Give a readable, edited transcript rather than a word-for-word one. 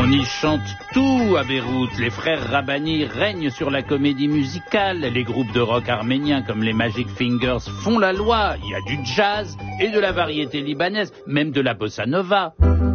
On y chante tout à Beyrouth. Les frères Rabbani règnent sur la comédie musicale. Les groupes de rock arméniens comme les Magic Fingers font la loi. Il y a du jazz et de la variété libanaise, même de la bossa nova.